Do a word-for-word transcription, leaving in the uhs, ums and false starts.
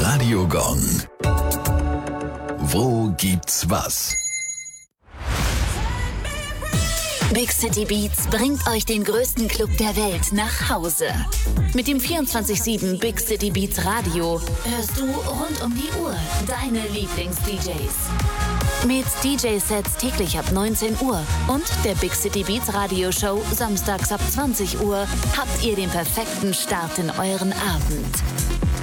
Radio Gong. Wo gibt's was? Big City Beats bringt euch den größten Club der Welt nach Hause. Mit dem vierundzwanzig sieben Big City Beats Radio hörst du rund um die Uhr deine Lieblings-D Js. Mit D J-Sets täglich ab neunzehn Uhr und der Big City Beats Radioshow samstags ab zwanzig Uhr habt ihr den perfekten Start in euren Abend.